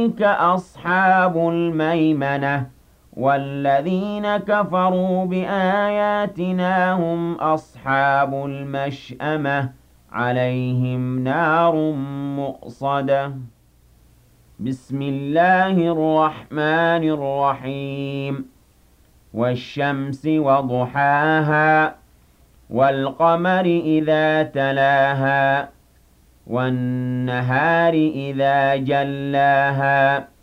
أولئك أصحاب الميمنة والذين كفروا بآياتنا هم أصحاب المشأمة عليهم نار مؤصدة بسم الله الرحمن الرحيم والشمس وضحاها والقمر إذا تلاها والنهار إذا جلاها